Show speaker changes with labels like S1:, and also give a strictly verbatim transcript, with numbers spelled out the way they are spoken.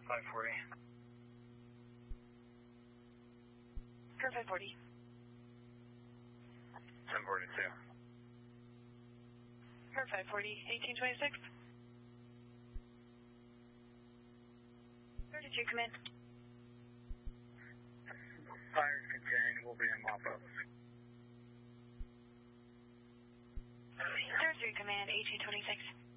S1: five forty.
S2: Cur five forty.
S1: ten forty-two.
S2: Cur five forty, eighteen twenty-six. thirty-two, come in.
S1: Fire continuing, will be in mop-ups.
S2: thirty-three, command, eighteen twenty-six.